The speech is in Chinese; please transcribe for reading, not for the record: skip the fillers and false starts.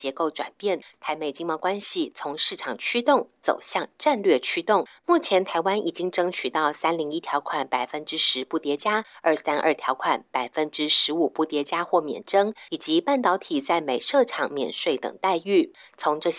结构转变，台美经贸关系从市场驱动走向战略驱动。目前台湾已经争取到301条款10%不叠加，232条款15%不叠加或免征，以及半导体在美设厂免税等待遇。从这些